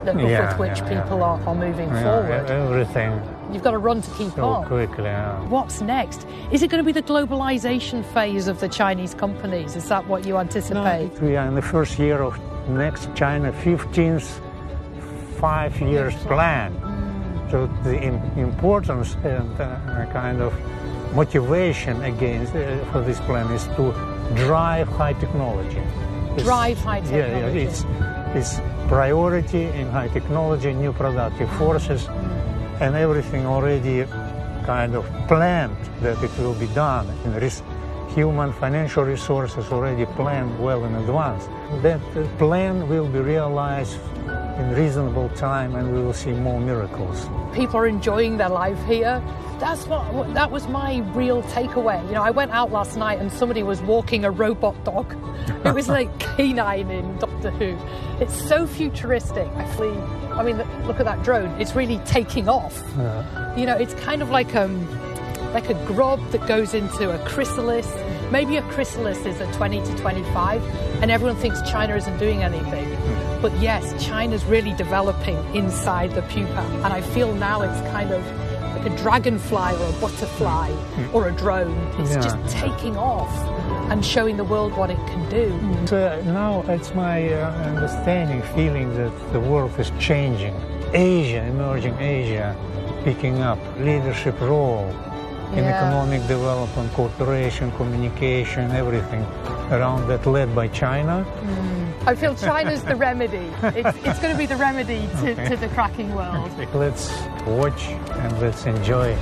with which people are moving forward. Everything. You've got to run to keep so up. Quickly. What's next? Is it going to be the globalization phase of the Chinese companies? Is that what you anticipate? No, we are in the first year of next China 15th 5 years plan. So the importance and kind of motivation against for this plan is to drive high technology. Drive high technology. Yeah, it's priority in high technology, new productive forces, and everything already kind of planned that it will be done. And human financial resources already planned well in advance. That plan will be realized in reasonable time, and we will see more miracles. People are enjoying their life here. That was my real takeaway. You know, I went out last night and somebody was walking a robot dog. It was like K9 in Doctor Who. It's so futuristic. I mean, look at that drone. It's really taking off. You know, it's kind of like a grub that goes into a chrysalis. Maybe a chrysalis is a 20 to 25, and everyone thinks China isn't doing anything. But yes, China's really developing inside the pupa, and I feel now it's kind of like a dragonfly or a butterfly or a drone. It's just taking off and showing the world what it can do. So now it's my understanding, feeling that the world is changing. Asia, emerging Asia, picking up leadership role in economic development, cooperation, communication, everything around that, led by China. I feel China's the remedy. It's going to be the remedy to the cracking world. Let's watch and let's enjoy.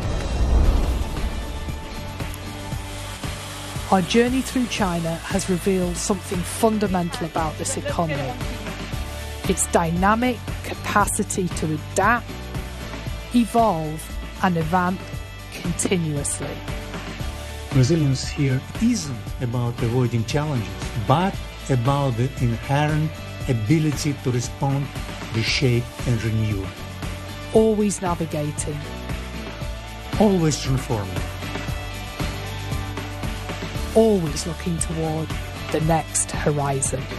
Our journey through China has revealed something fundamental about this economy. Its dynamic capacity to adapt, evolve, and advance continuously. Resilience here isn't about avoiding challenges, but about the inherent ability to respond, reshape, and renew. Always navigating. Always transforming. Always looking toward the next horizon.